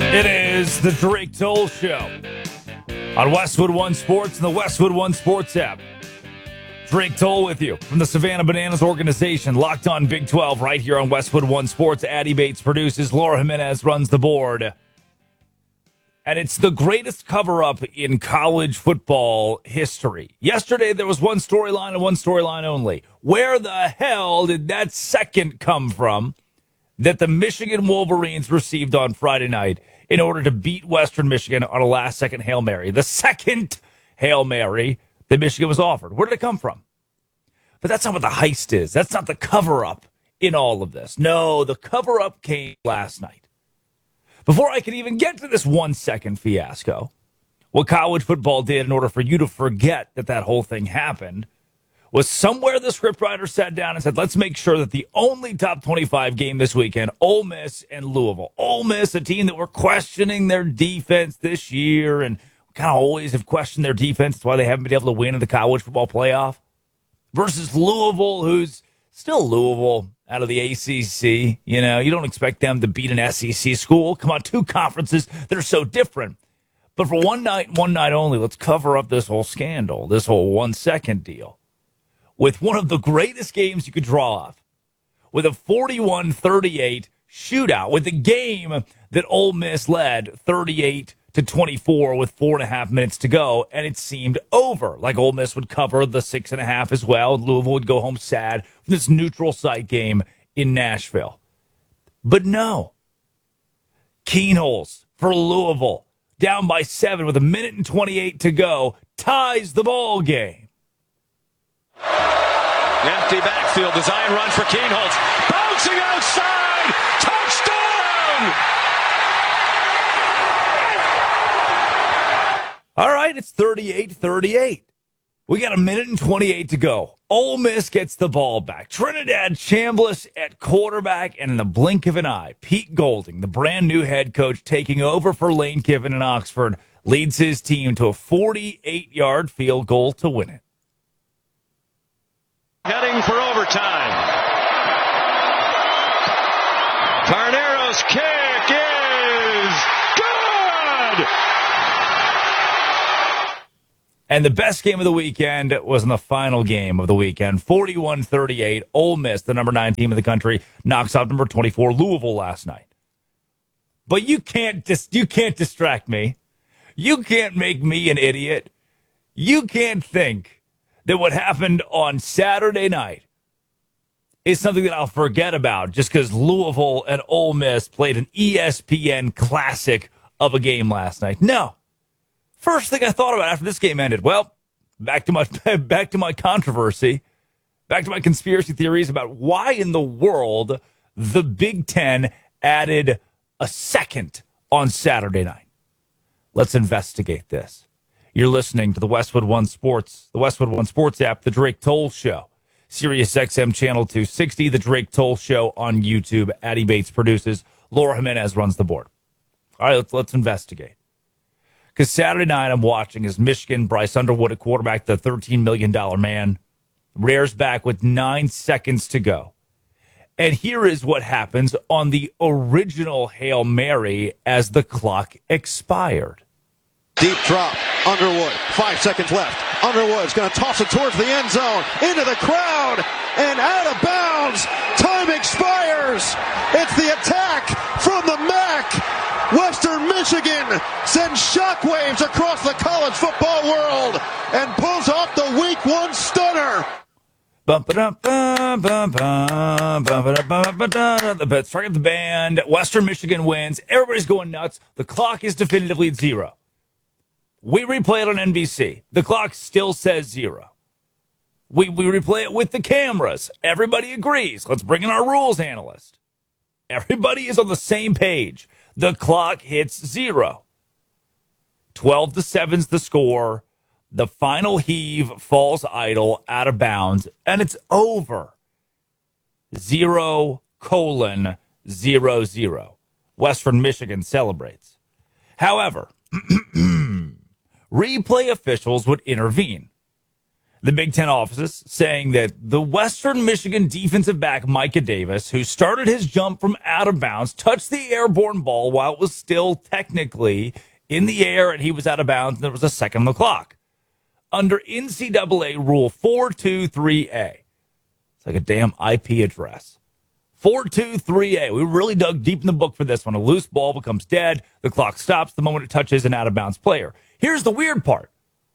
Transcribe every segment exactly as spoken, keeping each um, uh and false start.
It is the Drake Toll Show on Westwood One Sports and the Westwood One Sports app. Drake Toll with you from the Savannah Bananas organization, locked on Big twelve right here on Westwood One Sports. Addie Bates produces, Laura Jimenez runs the board. And it's the greatest cover-up in college football history. Yesterday, there was one storyline and one storyline only. Where the hell did that second come from that the Michigan Wolverines received on Friday night in order to beat Western Michigan on a last-second Hail Mary? The second Hail Mary that Michigan was offered. Where did it come from? But that's not what the heist is. That's not the cover-up in all of this. No, the cover-up came last night. Before I could even get to this one-second fiasco, what college football did in order for you to forget that that whole thing happened was somewhere the scriptwriter sat down and said, let's make sure that the only top twenty-five game this weekend, Ole Miss and Louisville. Ole Miss, a team that we're questioning their defense this year, and kind of always have questioned their defense. That's why they haven't been able to win in the college football playoff. Versus Louisville, who's still Louisville out of the A C C. You know, you don't expect them to beat an S E C school. Come on, two conferences that are so different. But for one night, one night only, let's cover up this whole scandal, this whole one-second deal, with one of the greatest games you could draw off, with a forty-one thirty-eight shootout, with a game that Ole Miss led thirty-eight to twenty-four with four and a half minutes to go, and it seemed over. Like Ole Miss would cover the six and a half as well, and Louisville would go home sad from this neutral site game in Nashville. But no. Keenholz for Louisville, down by seven with a minute and twenty-eight to go, ties the ball game. Empty backfield, design run for Keenholz. Bouncing outside! Touchdown! All right, it's thirty-eight thirty-eight. We got a minute and twenty-eight to go. Ole Miss gets the ball back. Trinidad Chambliss at quarterback, and in the blink of an eye, Pete Golding, the brand new head coach, taking over for Lane Kiffin in Oxford, leads his team to a forty-eight-yard field goal to win it. Heading for overtime. Tarnero's kick is good! And the best game of the weekend was in the final game of the weekend. forty-one thirty-eight, Ole Miss, the number nine team in the country, knocks out number twenty-four, Louisville, last night. But you can't dis- you can't distract me. You can't make me an idiot. You can't think that what happened on Saturday night is something that I'll forget about just because Louisville and Ole Miss played an E S P N classic of a game last night. No. First thing I thought about after this game ended, well, back to my back to my controversy, back to my conspiracy theories about why in the world the Big Ten added a second on Saturday night. Let's investigate this. You're listening to the Westwood One Sports, the Westwood One Sports app, the Drake Toll Show, Sirius X M Channel two sixty, the Drake Toll Show on YouTube. Addie Bates produces. Laura Jimenez runs the board. All right, let's let's investigate. Because Saturday night I'm watching as Michigan, Bryce Underwood at quarterback, the thirteen million dollars man, rears back with nine seconds to go. And here is what happens on the original Hail Mary as the clock expired. Deep drop, Underwood, five seconds left. Underwood's going to toss it towards the end zone, into the crowd, and out of bounds. Time expires. It's the attack from the M A C. Western Michigan sends shockwaves across the college football world and pulls off the week one stunner. Strike up the band. Western Michigan wins. Everybody's going nuts. The clock is definitively at zero. We replay it on N B C. The clock still says zero. We we replay it with the cameras. Everybody agrees. Let's bring in our rules analyst. Everybody is on the same page. The clock hits zero. twelve to seven's the score. The final heave falls idle out of bounds, and it's over. Zero colon zero zero. Western Michigan celebrates. However, replay officials would intervene. the Big Ten offices saying that the Western Michigan defensive back Micah Davis, who started his jump from out of bounds, touched the airborne ball while it was still technically in the air and he was out of bounds and there was a second on the clock. Under N C double A Rule four two three A, it's like a damn I P address. four two three A. We really dug deep in the book for this one. A loose ball becomes dead. The clock stops the moment it touches an out-of-bounds player. Here's the weird part,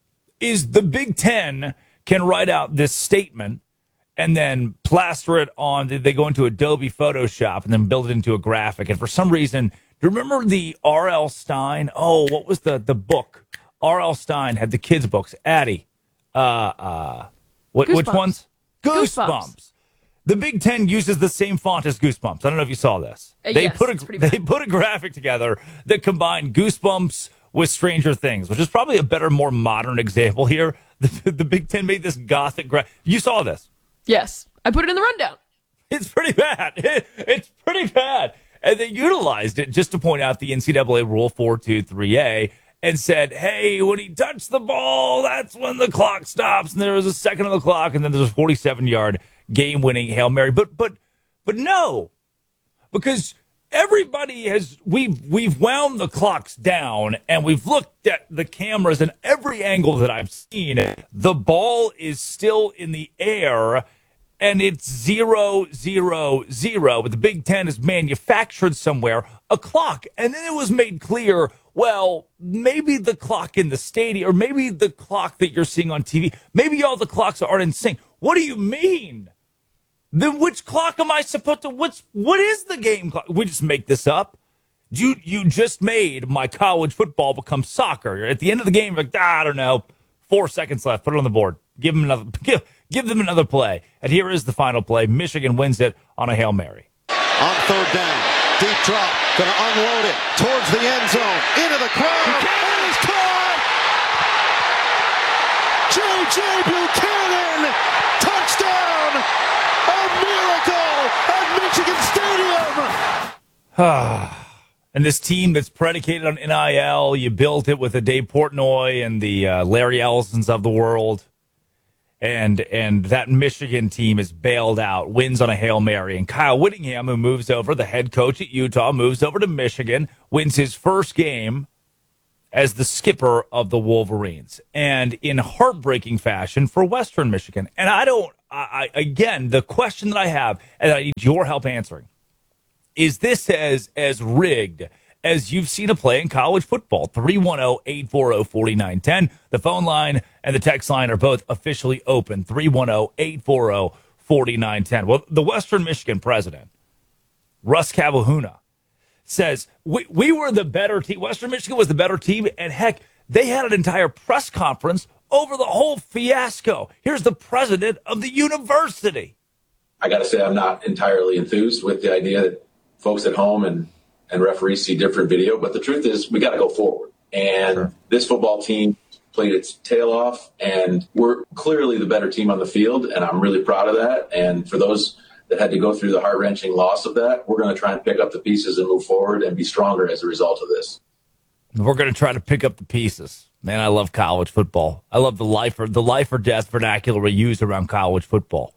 is the Big Ten can write out this statement and then plaster it on. They go into Adobe Photoshop and then build it into a graphic. And for some reason, do you remember the R L. Stein? Oh, what was the, the book? R L. Stein had the kids' books. Addie. Uh, uh, what, which ones? Goosebumps. Goosebumps. The Big Ten uses the same font as Goosebumps. I don't know if you saw this. Uh, they yes, put a they put a graphic together that combined Goosebumps with Stranger Things, which is probably a better, more modern example here. The, the Big Ten made this gothic graphic. You saw this. Yes. I put it in the rundown. It's pretty bad. It, it's pretty bad. And they utilized it just to point out the N C double A Rule four two three A and said, hey, when he touched the ball, that's when the clock stops. And there was a second on the clock, and then there's a forty-seven-yard game-winning Hail Mary. But but but no, because everybody has we've we've wound the clocks down and we've looked at the cameras and every angle that I've seen, the ball is still in the air and it's zero zero zero. But the Big Ten has manufactured somewhere a clock, and then it was made clear, well, maybe the clock in the stadium or maybe the clock that you're seeing on T V, maybe all the clocks aren't in sync. What do you mean? Then which clock am I supposed to, what's, what is the game clock? We just make this up. You you just made my college football become soccer. At the end of the game, you're like, ah, I don't know, four seconds left, put it on the board. Give them another, give, give them another play. And here is the final play. Michigan wins it on a Hail Mary. On third down, deep drop, going to unload it towards the end zone, into the crowd, and it's caught! J J. Buchanan, touchdown! A miracle at Michigan Stadium! And this team that's predicated on N I L, you built it with the Dave Portnoy and the uh, Larry Ellisons of the world. And and that Michigan team is bailed out, wins on a Hail Mary. And Kyle Whittingham, who moves over, the head coach at Utah, moves over to Michigan, wins his first game as the skipper of the Wolverines. And in heartbreaking fashion for Western Michigan. And I don't, I, I again, the question that I have, and I need your help answering, is this as as rigged as you've seen a play in college football? three one zero, eight four zero, four nine one zero. The phone line and the text line are both officially open. three one zero, eight four zero, four nine one zero. Well, the Western Michigan president, Russ Cavahuna, says we, we were the better team. Western Michigan was the better team. And heck, they had an entire press conference over the whole fiasco. Here's the president of the university. I got to say, I'm not entirely enthused with the idea that folks at home and and referees see different video. But the truth is, we got to go forward. And sure. This football team played its tail off, and we're clearly the better team on the field, and I'm really proud of that. And for those that had to go through the heart-wrenching loss of that, we're going to try and pick up the pieces and move forward and be stronger as a result of this. We're going to try to pick up the pieces. Man, I love college football. I love the life or the life or death vernacular we use around college football.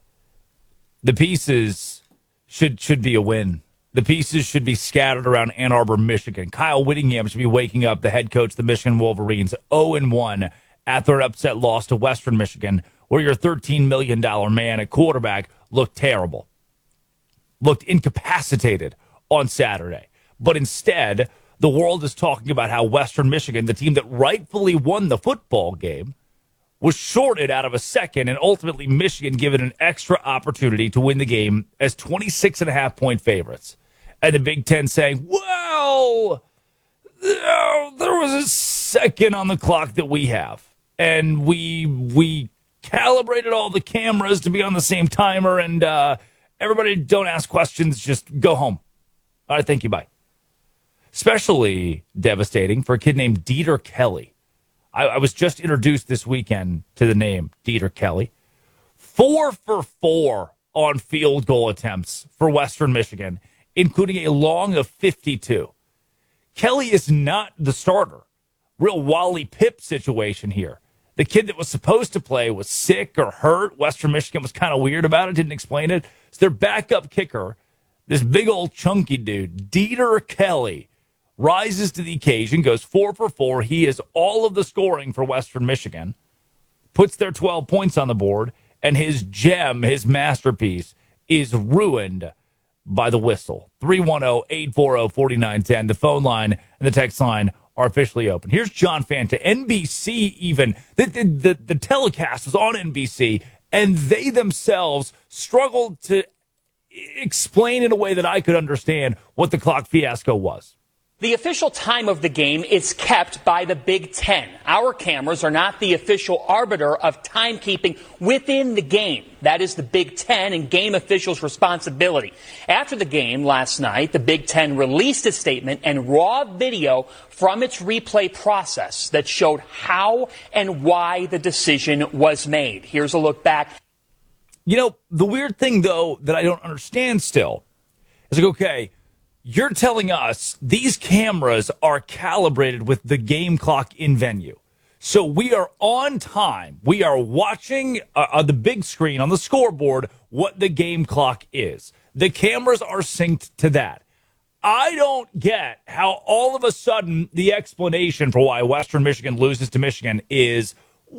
The pieces should should be a win. The pieces should be scattered around Ann Arbor, Michigan. Kyle Whittingham should be waking up, the head coach of the Michigan Wolverines, oh and one after an upset loss to Western Michigan, where your thirteen million dollars man at quarterback looked terrible, looked incapacitated on Saturday. But instead, the world is talking about how Western Michigan, the team that rightfully won the football game, was shorted out of a second, and ultimately Michigan given an extra opportunity to win the game as twenty-six and a half point favorites. And the Big Ten saying, well, there was a second on the clock that we have, and we we calibrated all the cameras to be on the same timer, and uh, everybody don't ask questions, just go home. All right, thank you, bye. Especially devastating for a kid named Dieter Kelly. I, I was just introduced this weekend to the name Dieter Kelly. Four for four on field goal attempts for Western Michigan, including a long of fifty-two. Kelly is not the starter. Real Wally Pipp situation here. The kid that was supposed to play was sick or hurt. Western Michigan was kind of weird about it, didn't explain it. So their backup kicker, this big old chunky dude, Dieter Kelly, rises to the occasion, goes four for four. He is all of the scoring for Western Michigan, puts their twelve points on the board, and his gem, his masterpiece, is ruined by the whistle. three one zero, eight four zero, four nine one zero. The phone line and the text line are officially open. Here's John Fanta. N B C even, the, the, the, the telecast was on N B C, and they themselves struggled to explain in a way that I could understand what the clock fiasco was. The official time of the game is kept by the Big Ten. Our cameras are not the official arbiter of timekeeping within the game. That is the Big Ten and game officials' responsibility. After the game last night, the Big Ten released a statement and raw video from its replay process that showed how and why the decision was made. Here's a look back. You know, the weird thing, though, that I don't understand still is like, okay, you're telling us these cameras are calibrated with the game clock in venue. So we are on time. We are watching uh, on the big screen on the scoreboard what the game clock is. The cameras are synced to that. I don't get how all of a sudden the explanation for why Western Michigan loses to Michigan is,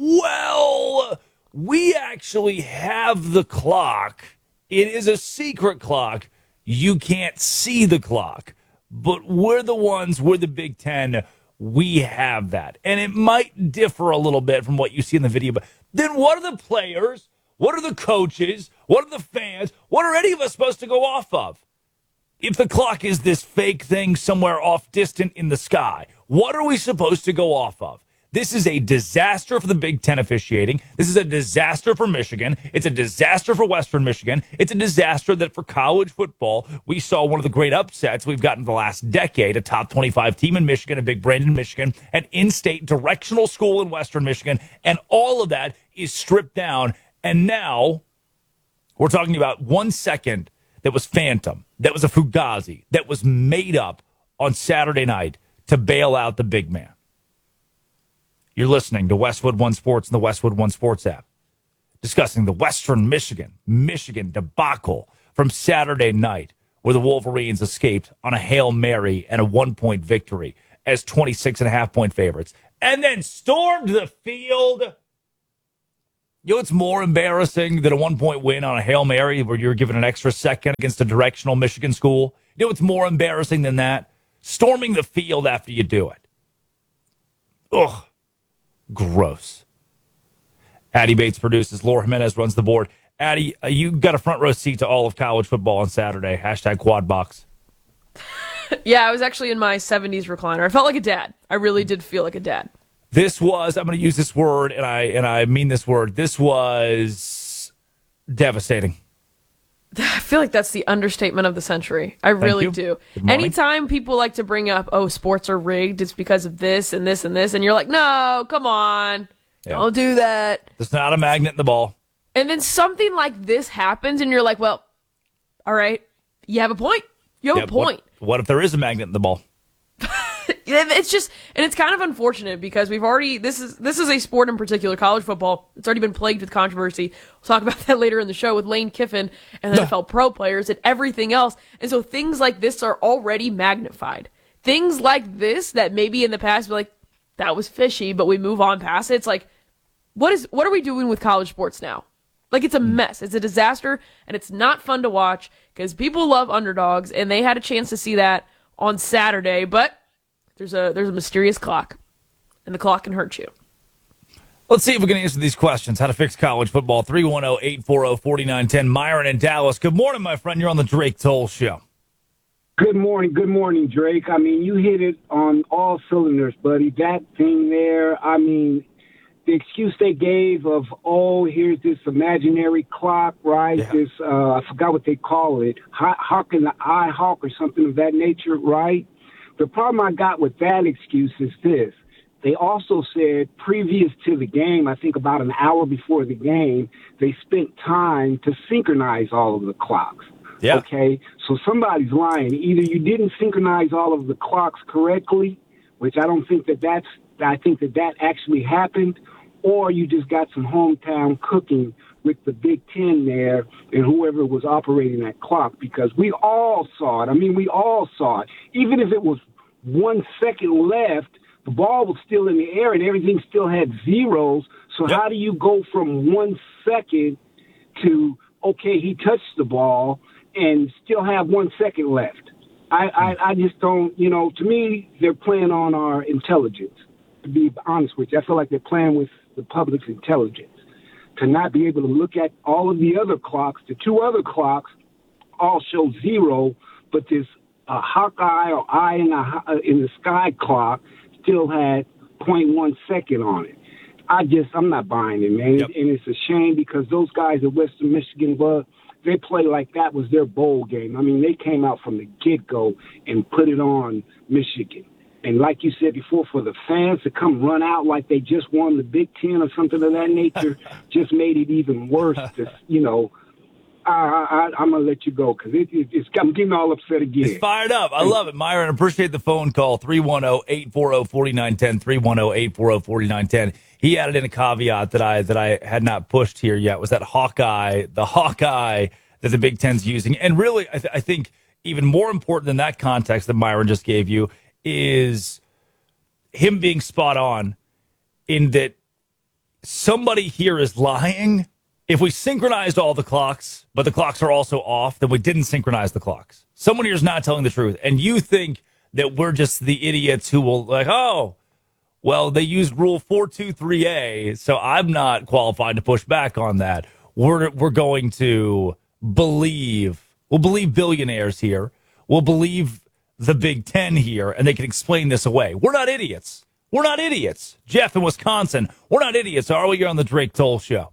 well, we actually have the clock. It is a secret clock. You can't see the clock, but we're the ones, we're the Big Ten, we have that. And it might differ a little bit from what you see in the video, but then what are the players, what are the coaches, what are the fans, what are any of us supposed to go off of? If the clock is this fake thing somewhere off distant in the sky, what are we supposed to go off of? This is a disaster for the Big Ten officiating. This is a disaster for Michigan. It's a disaster for Western Michigan. It's a disaster that for college football, we saw one of the great upsets we've gotten the last decade, a top twenty-five team in Michigan, a big brand in Michigan, an in-state directional school in Western Michigan, and all of that is stripped down. And now we're talking about one second that was phantom, that was a fugazi, that was made up on Saturday night to bail out the big man. You're listening to Westwood One Sports and the Westwood One Sports app, discussing the Western Michigan, Michigan debacle from Saturday night, where the Wolverines escaped on a Hail Mary and a one-point victory as twenty-six and a half point favorites, and then stormed the field. You know what's more embarrassing than a one-point win on a Hail Mary where you're given an extra second against a directional Michigan school? You know what's more embarrassing than that? Storming the field after you do it. Ugh. Gross. Addie Bates produces. Laura Jimenez runs the board. Addie, uh, you got a front row seat to all of college football on Saturday. Hashtag quad box. Yeah, I was actually in my seventies recliner. I felt like a dad. I really did feel like a dad. This was, I'm going to use this word, and I and I mean this word. This was devastating. I feel like that's the understatement of the century. I really do. Anytime people like to bring up, oh, sports are rigged, it's because of this and this and this, and you're like, no, come on. Yeah. Don't do that. There's not a magnet in the ball. And then something like this happens, and you're like, well, all right, you have a point. You have yeah, a point. What, what if there is a magnet in the ball? It's just, and it's kind of unfortunate because we've already, this is this is a sport in particular, college football. It's already been plagued with controversy. We'll talk about that later in the show with Lane Kiffin and the N F L pro players and everything else. And so things like this are already magnified. Things like this that maybe in the past be like, that was fishy, but we move on past it. It's like, what is what are we doing with college sports now? Like, it's a mess. It's a disaster, and it's not fun to watch because people love underdogs, and they had a chance to see that on Saturday, but There's a there's a mysterious clock, and the clock can hurt you. Let's see if we can answer these questions. How to fix college football. three one zero, eight four zero, four nine one zero. Myron in Dallas. Good morning, my friend. You're on the Drake Toll Show. Good morning. Good morning, Drake. I mean, you hit it on all cylinders, buddy. That thing there, I mean, the excuse they gave of, oh, here's this imaginary clock, right? Yeah. This, uh, I forgot what they call it, hawk in the eye hawk or something of that nature, right? The problem I got with that excuse is this. They also said previous to the game, I think about an hour before the game, they spent time to synchronize all of the clocks. Yeah. Okay? So somebody's lying. Either you didn't synchronize all of the clocks correctly, which I don't think that that's, I think that that actually happened, or you just got some hometown cooking with the Big Ten there and whoever was operating that clock, because we all saw it. I mean, we all saw it. Even if it was one second left, the ball was still in the air and everything still had zeros. So yep. how do you go from one second to, okay, he touched the ball and still have one second left? I, I, I just don't, you know, to me, they're playing on our intelligence, to be honest with you. I feel like they're playing with the public's intelligence, to not be able to look at all of the other clocks. The two other clocks all show zero, but this uh, Hawkeye or eye in the, in the sky clock still had zero point one second on it. I just, I'm not buying it, man. Yep. And it's a shame because those guys at Western Michigan, but they play like that was their bowl game. I mean, they came out from the get-go and put it on Michigan. And like you said before, for the fans to come run out like they just won the Big Ten or something of that nature just made it even worse. To, you know, I, I, I'm going to let you go because it, it, it's, I'm getting all upset again. It's fired up. I love it, Myron. Appreciate the phone call. three one zero, eight four zero, four nine one zero, three one zero, eight four zero, four nine one zero. He added in a caveat that I that I had not pushed here yet, was that Hawkeye, the Hawkeye that the Big Ten's using. And really, I, th- I think even more important than that context that Myron just gave you is him being spot on in that somebody here is lying. If we synchronized all the clocks, but the clocks are also off, then we didn't synchronize the clocks. Someone here is not telling the truth. And you think that we're just the idiots who will like, oh, well, they used Rule four two three A, so I'm not qualified to push back on that. We're we're going to believe, we'll believe billionaires here. We'll believe the Big Ten here, and they can explain this away. We're not idiots. We're not idiots. Jeff in Wisconsin, we're not idiots, are we? Here on the Drake Toll Show.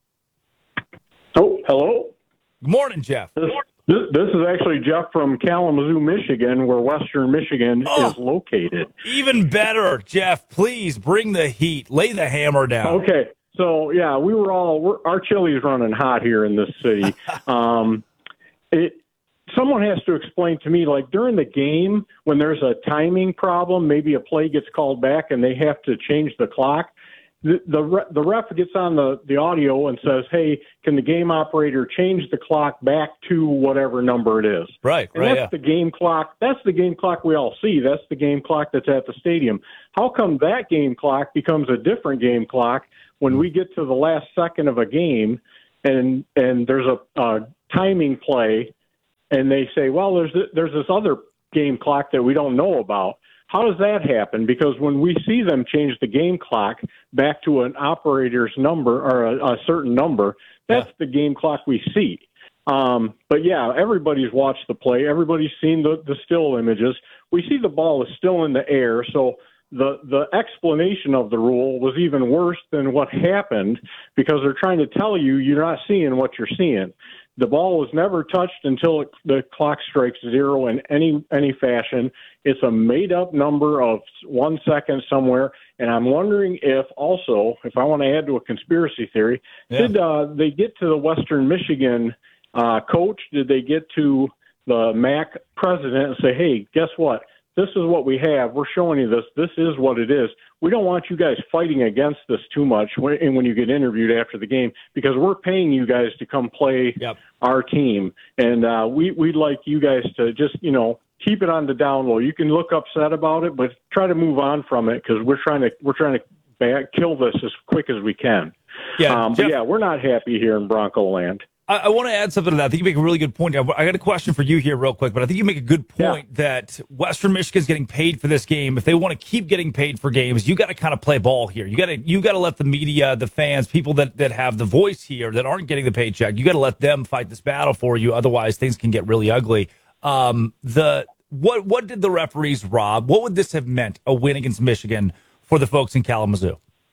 Oh, hello. Good morning, Jeff. This, this, this is actually Jeff from Kalamazoo, Michigan, where Western Michigan oh, is located. Even better, Jeff. Please bring the heat. Lay the hammer down. Okay. So, yeah, we were all, we're, our chili's running hot here in this city. um, it, someone has to explain to me, like during the game, when there's a timing problem, maybe a play gets called back and they have to change the clock. The, the the ref gets on the, the audio and says, hey, can the game operator change the clock back to whatever number it is? Right, and right. That's Yeah. the game clock. That's the game clock we all see. That's the game clock that's at the stadium. How come that game clock becomes a different game clock when we get to the last second of a game and and there's a, a timing play and they say, well, there's there's this other game clock that we don't know about? How does that happen? Because when we see them change the game clock back to an operator's number or a, a certain number, that's yeah. the game clock we see. Um, but, yeah, everybody's watched the play. Everybody's seen the, the still images. We see the ball is still in the air, so the, the explanation of the rule was even worse than what happened because they're trying to tell you you're not seeing what you're seeing. The ball was never touched until it, the clock strikes zero in any any fashion. It's a made-up number of one second somewhere, and I'm wondering if also, if I want to add to a conspiracy theory, yeah. did uh, they get to the Western Michigan uh, coach? Did they get to the M A C president and say, hey, guess what? This is what we have. We're showing you this. This is what it is. We don't want you guys fighting against this too much when, and when you get interviewed after the game because we're paying you guys to come play yep. our team. And uh, we, we'd like you guys to just, you know, keep it on the down low. You can look upset about it, but try to move on from it because we're trying to we're trying to back, kill this as quick as we can. Yeah, um, Jeff, but, yeah, we're not happy here in Bronco land. I, I want to add something to that. I think you make a really good point. I, I got a question for you here real quick, but I think you make a good point yeah. that Western Michigan's getting paid for this game. If they want to keep getting paid for games, you got to kind of play ball here. You got to you got to let the media, the fans, people that, that have the voice here that aren't getting the paycheck, you got to let them fight this battle for you. Otherwise, things can get really ugly. Um, the what what did the referees rob? What would this have meant, a win against Michigan, for the folks in Kalamazoo?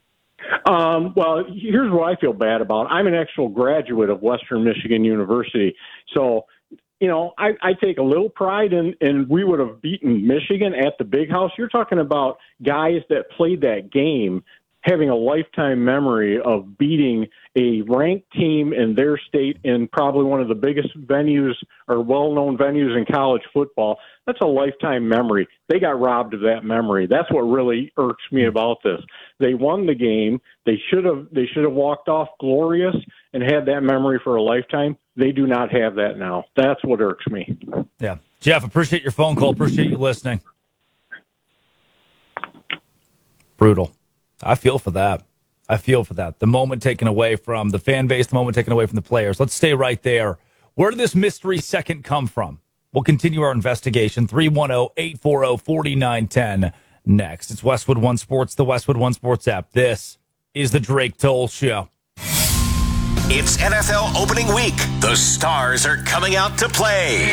Um, well, here's what I feel bad about. I'm an actual graduate of Western Michigan University. So, you know, I, I take a little pride in, in we would have beaten Michigan at the Big House. You're talking about guys that played that game having a lifetime memory of beating a ranked team in their state in probably one of the biggest venues or well-known venues in college football. That's a lifetime memory. They got robbed of that memory. That's what really irks me about this. They won the game. They should have they should have walked off glorious and had that memory for a lifetime. They do not have that now. That's what irks me. Yeah. Jeff, appreciate your phone call. Appreciate you listening. Brutal. I feel for that. I feel for that. The moment taken away from the fan base, the moment taken away from the players. Let's stay right there. Where did this mystery second come from? We'll continue our investigation. three one zero, eight four zero, four nine one zero next. It's Westwood One Sports, the Westwood One Sports app. This is the Drake Toll Show. It's N F L opening week. The stars are coming out to play.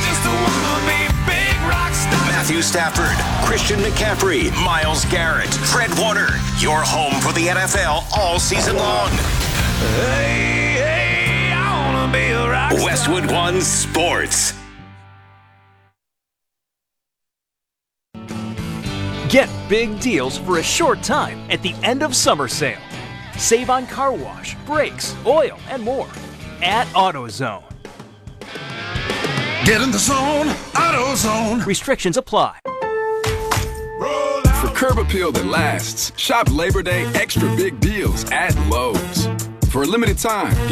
Matthew Stafford, Christian McCaffrey, Myles Garrett, Fred Warner. Your home for the N F L all season long. Hey, hey, I wanna be a rock star. Westwood One Sports. Get big deals for a short time at the end of summer sale. Save on car wash, brakes, oil, and more at AutoZone. Get in the zone, AutoZone. Restrictions apply. For curb appeal that lasts, shop Labor Day extra big deals at Lowe's. For a limited time, get